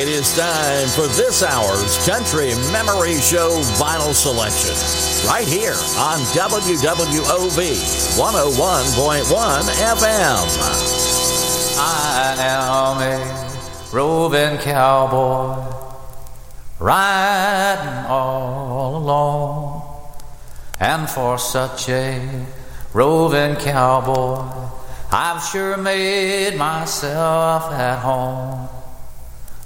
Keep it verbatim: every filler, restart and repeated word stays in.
It is time for this hour's Country Memory Show Vinyl Selection. Right here on W W O V one oh one point one F M. I am a roving cowboy, riding all alone. And for such a roving cowboy, I've sure made myself at home.